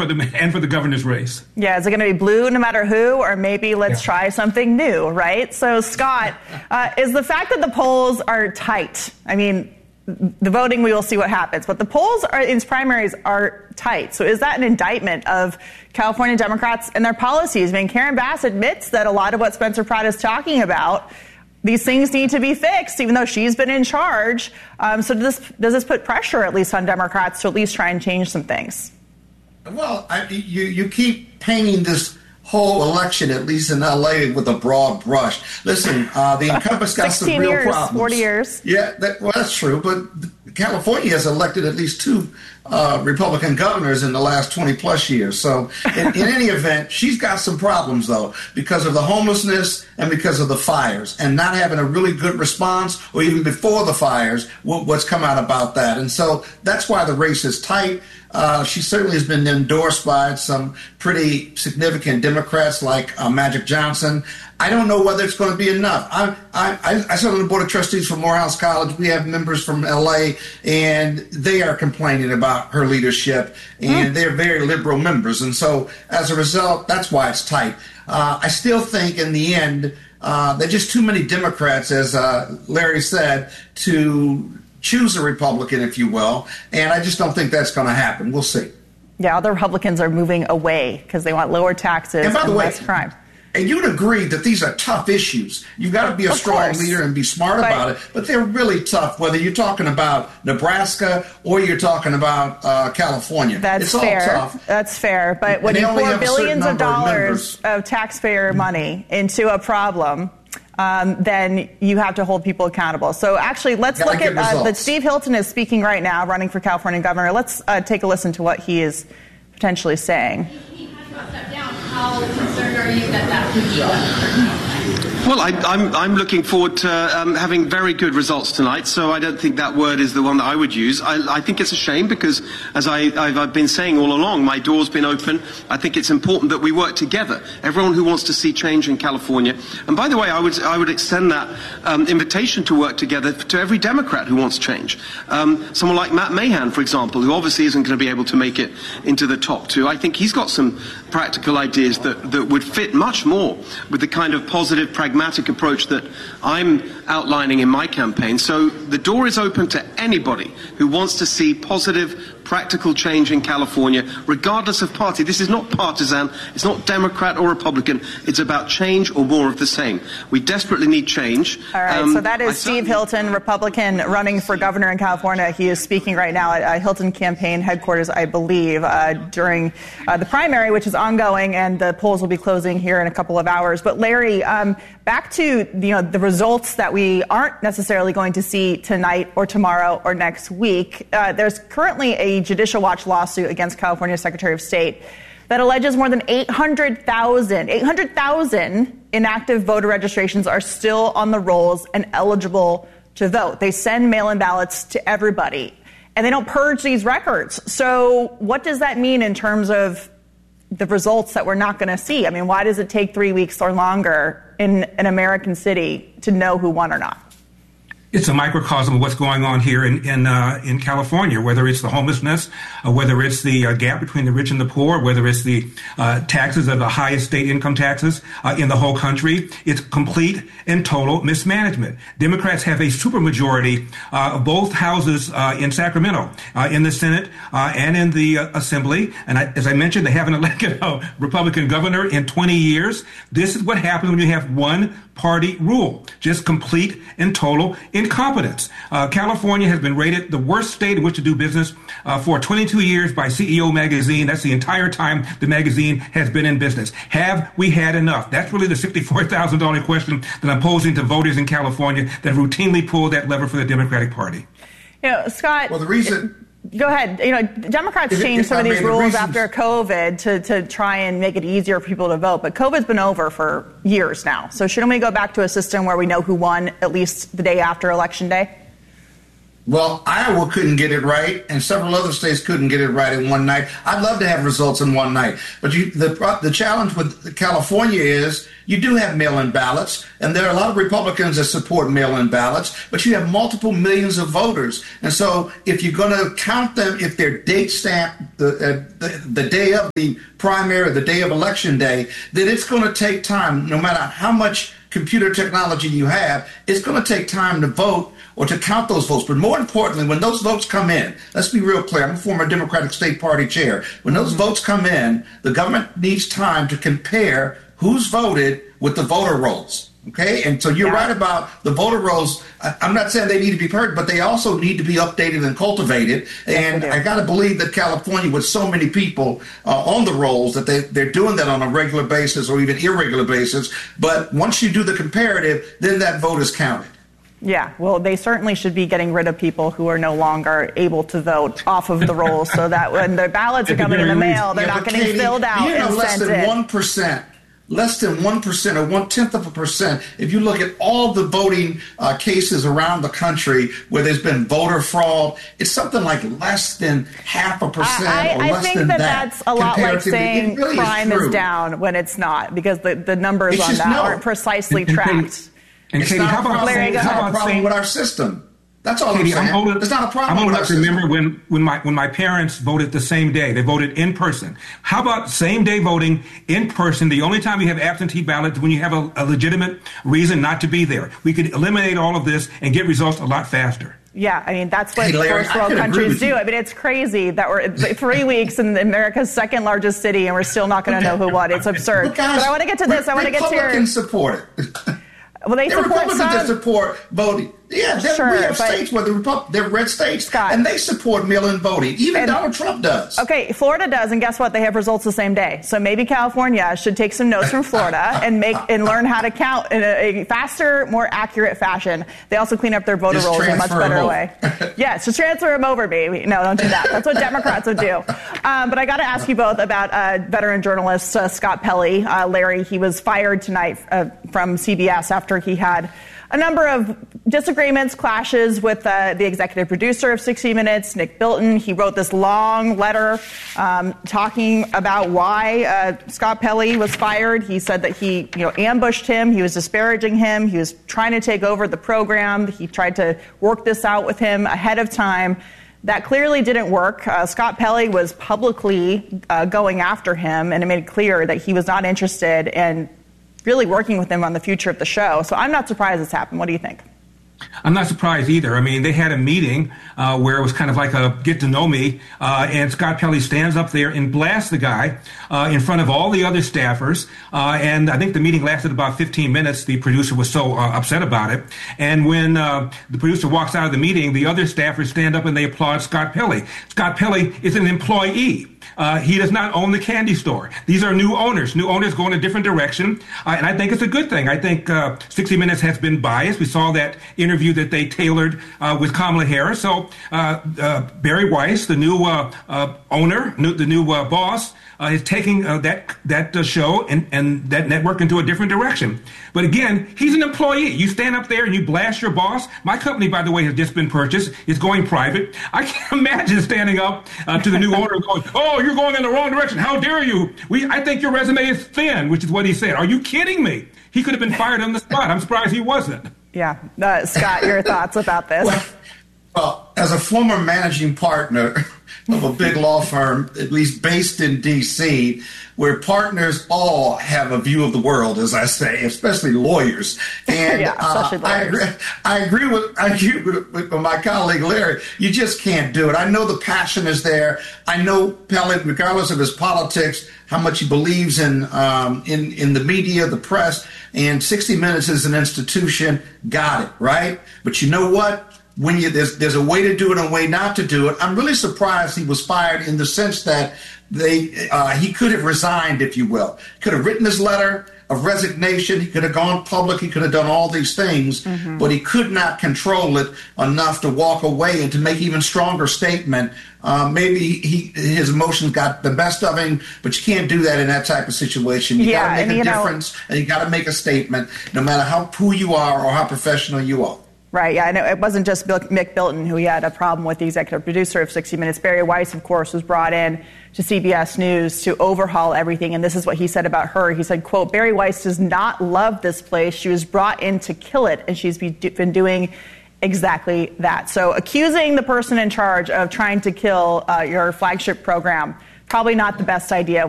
for the governor's race. Yeah, is it going to be blue no matter who, or maybe let's try something new, right? So, Scott, is the fact that the polls are tight, I mean, the voting, we will see what happens, but the polls in primaries are tight. So is that an indictment of California Democrats and their policies? I mean, Karen Bass admits that a lot of what Spencer Pratt is talking about, these things need to be fixed, even though she's been in charge. So does this put pressure, at least on Democrats, to at least try and change some things? Well, you keep painting this whole election, at least in L.A., with a broad brush. Listen, the incumbent's got some real problems. 40 years. Yeah, that's true. But California has elected at least 2 Republican governors in the last 20-plus years. So in any event, she's got some problems, though, because of the homelessness and because of the fires, and not having a really good response, or even before the fires, what's come out about that. And so that's why the race is tight. She certainly has been endorsed by some pretty significant Democrats like Magic Johnson. I don't know whether it's going to be enough. I sit on the Board of Trustees for Morehouse College. We have members from L.A., and they are complaining about her leadership, and they're very liberal members. And so, as a result, that's why it's tight. I still think, in the end, there are just too many Democrats, as Larry said, to choose a Republican, if you will, and I just don't think that's going to happen. We'll see. Yeah, other Republicans are moving away because they want lower taxes and less crime. And you'd agree that these are tough issues. You've got to be a strong leader and be smart about it, but they're really tough, whether you're talking about Nebraska or you're talking about California. That's fair. All tough. That's fair. But when you pour billions of dollars of taxpayer money into a problem, then you have to hold people accountable. So actually, let's look at that. Steve Hilton is speaking right now, running for California governor. Let's take a listen to what he is potentially saying. How concerned are you that could be done? Well, I'm looking forward to having very good results tonight, so I don't think that word is the one that I would use. I think it's a shame because, as I've been saying all along, my door's been open. I think it's important that we work together, everyone who wants to see change in California. And by the way, I would extend that invitation to work together to every Democrat who wants change. Someone like Matt Mahan, for example, who obviously isn't going to be able to make it into the top 2. I think he's got some practical ideas that would fit much more with the kind of positive, pragmatic approach that I'm outlining in my campaign. So the door is open to anybody who wants to see positive, practical change in California, regardless of party. This is not partisan. It's not Democrat or Republican. It's about change or more of the same. We desperately need change. All right, so that is Steve Hilton, Republican, running for governor in California. He is speaking right now at Hilton campaign headquarters, I believe, during the primary, which is ongoing, and the polls will be closing here in a couple of hours. But Larry, back to the results that we aren't necessarily going to see tonight or tomorrow or next week. There's currently a Judicial Watch lawsuit against California Secretary of State that alleges more than 800,000 inactive voter registrations are still on the rolls and eligible to vote. They send mail-in ballots to everybody, and they don't purge these records. So what does that mean in terms of the results that we're not going to see? I mean, why does it take 3 weeks or longer in an American city to know who won or not? It's a microcosm of what's going on here in California, whether it's the homelessness, whether it's the gap between the rich and the poor, whether it's the taxes of the highest state income taxes in the whole country. It's complete and total mismanagement. Democrats have a supermajority of both houses in Sacramento, in the Senate and in the Assembly. And as I mentioned, they haven't elected a Republican governor in 20 years. This is what happens when you have one party rule, just complete and total incompetence. California has been rated the worst state in which to do business for 22 years by CEO Magazine. That's the entire time the magazine has been in business. Have we had enough? That's really the $64,000 question that I'm posing to voters in California that routinely pull that lever for the Democratic Party. Scott. Well, the reason. Go ahead. Democrats changed some of these rules after COVID to try and make it easier for people to vote. But COVID's been over for years now. So shouldn't we go back to a system where we know who won at least the day after Election Day? Well, Iowa couldn't get it right, and several other states couldn't get it right in one night. I'd love to have results in one night, but the challenge with California is you do have mail-in ballots, and there are a lot of Republicans that support mail-in ballots, but you have multiple millions of voters, and so if you're going to count them, if they're date stamped the day of the primary, or the day of election day, then it's going to take time. No matter how much computer technology you have, it's going to take time to vote or to count those votes. But more importantly, when those votes come in, let's be real clear, I'm a former Democratic State Party chair. When those votes come in, the government needs time to compare who's voted with the voter rolls. Okay, and so you're right about the voter rolls. I'm not saying they need to be perfect, but they also need to be updated and cultivated. And I got to believe that California, with so many people on the rolls, that they're doing that on a regular basis or even irregular basis. But once you do the comparative, then that vote is counted. Yeah, well, they certainly should be getting rid of people who are no longer able to vote off of the rolls, so that when their ballots are coming in the mail, they're not getting filled out and sent in. Less than 1% or 0.1%. If you look at all the voting cases around the country where there's been voter fraud, it's something like less than 0.5% or less than that. I think that's a lot like saying really crime is down when it's not, because the numbers on that aren't precisely tracked. And Katie, how about a problem with our system? That's all I'm saying. It's not a problem. I'm old enough to remember when my parents voted the same day. They voted in person. How about same day voting in person? The only time you have absentee ballots when you have a legitimate reason not to be there. We could eliminate all of this and get results a lot faster. Yeah, I mean, that's what first world countries do. I mean, it's crazy that we're 3 weeks in America's second largest city and we're still not going to know who won. It's absurd. But guys, but I want to get to this. I want to get to your... Republicans support it. Well, they support Republicans that support voting. Yeah, we have states where they're red states, Scott, and they support mail-in voting. Even Donald Trump does. Okay, Florida does, and guess what? They have results the same day. So maybe California should take some notes from Florida and learn how to count in a faster, more accurate fashion. They also clean up their voter rolls in a much better way. Yes, just transfer them over, baby. No, don't do that. That's what Democrats would do. But I got to ask you both about veteran journalist Scott Pelley. Larry, he was fired tonight from CBS after he had a number of disagreements, clashes with the executive producer of 60 Minutes, Nick Bilton. He wrote this long letter talking about why Scott Pelley was fired. He said that he ambushed him. He was disparaging him. He was trying to take over the program. He tried to work this out with him ahead of time. That clearly didn't work. Scott Pelley was publicly going after him, and it made it clear that he was not interested in really working with him on the future of the show. So I'm not surprised this happened. What do you think? I'm not surprised either. I mean, they had a meeting where it was kind of like a get to know me, and Scott Pelley stands up there and blasts the guy in front of all the other staffers. And I think the meeting lasted about 15 minutes. The producer was so upset about it. And when the producer walks out of the meeting, the other staffers stand up and they applaud Scott Pelley. Scott Pelley is an employee. He does not own the candy store. These are new owners. New owners go in a different direction, and I think it's a good thing. I think 60 Minutes has been biased. We saw that interview that they tailored with Kamala Harris. So Barry Weiss, the new owner, the new boss, is taking that show and that network into a different direction. But again, he's an employee. You stand up there and you blast your boss. My company, by the way, has just been purchased. It's going private. I can't imagine standing up to the new owner going, "Oh, you're going in the wrong direction. How dare you? I think your resume is thin," which is what he said. Are you kidding me? He could have been fired on the spot. I'm surprised he wasn't. Yeah. Scott, your thoughts about this? Well, as a former managing partner of a big law firm, at least based in D.C., where partners all have a view of the world, as I say, especially lawyers. And especially lawyers. I agree with my colleague Larry. You just can't do it. I know the passion is there. I know Pelley, regardless of his politics, how much he believes in the media, the press, and 60 Minutes is an institution. Got it, right? But you know what? When there's a way to do it and a way not to do it. I'm really surprised he was fired in the sense that he could have resigned, if you will. Could have written his letter of resignation. He could have gone public. He could have done all these things, but he could not control it enough to walk away and to make even stronger statement. Maybe his emotions got the best of him, but you can't do that in that type of situation. You got to make a difference, and you got to make a statement, no matter who you are or how professional you are. Right, yeah, and it wasn't just Mick Bilton who he had a problem with, the executive producer of 60 Minutes. Barry Weiss, of course, was brought in to CBS News to overhaul everything, and this is what he said about her. He said, quote, Barry Weiss does not love this place. She was brought in to kill it, and she's been doing exactly that. So accusing the person in charge of trying to kill your flagship program, probably not the best idea.